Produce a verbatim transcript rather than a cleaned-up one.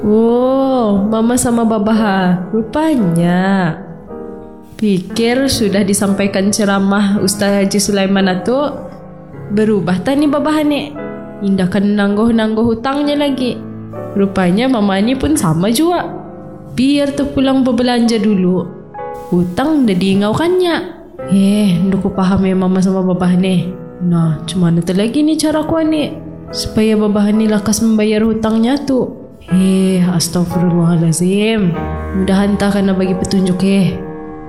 Oh, mama sama babah. Rupanya. Pikir sudah disampaikan ceramah Ustaz Haji Sulaiman Atuk, berubah tani babah nek. Indahkan nanggoh-nanggoh hutangnya lagi. Rupanya mama ni pun sama juga. Biar tu pulang berbelanja dulu. Hutang dah diingaukannya. Eh, ndak ku paham ya mama sama babah ni. Nah, cuma tu lagi ni cara ku ni supaya babah ni lakas membayar hutangnya tu. Eh, astagfirullahalazim. Mudah-mudahan tak kena bagi petunjuk eh.